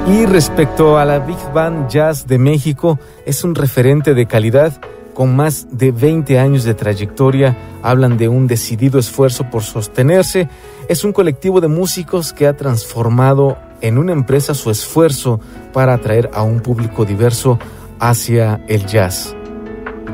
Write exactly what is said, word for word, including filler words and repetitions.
Y respecto a la Big Band Jazz de México, es un referente de calidad con más de veinte años de trayectoria. Hablan de un decidido esfuerzo por sostenerse. Es un colectivo de músicos que ha transformado en una empresa su esfuerzo para atraer a un público diverso hacia el jazz.